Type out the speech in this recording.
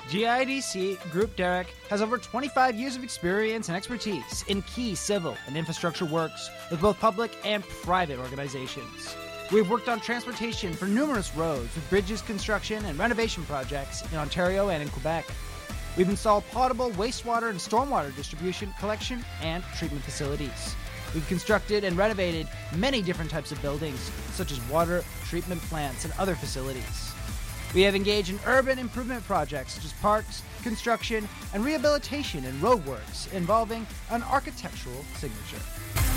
GIDC Group Derek has over 25 years of experience and expertise in key civil and infrastructure works with both public and private organizations. We've worked on transportation for numerous roads with bridges construction and renovation projects in Ontario and in Quebec. We've installed potable wastewater and stormwater distribution, collection, and treatment facilities. We've constructed and renovated many different types of buildings, such as water treatment plants and other facilities. We have engaged in urban improvement projects such as parks, construction, and rehabilitation and roadworks involving an architectural signature.